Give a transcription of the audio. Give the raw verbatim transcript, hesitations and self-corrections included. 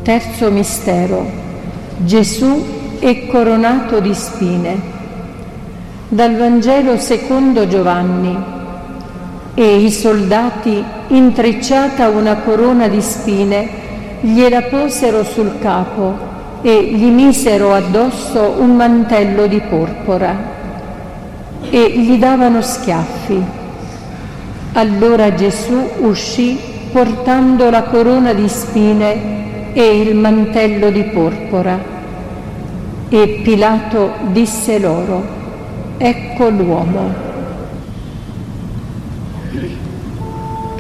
Terzo mistero. Gesù è coronato di spine. Dal Vangelo secondo Giovanni. E i soldati, intrecciata una corona di spine, gliela posero sul capo e gli misero addosso un mantello di porpora e gli davano schiaffi. Allora Gesù uscì portando la corona di spine e il mantello di porpora. E Pilato disse loro: ecco l'uomo.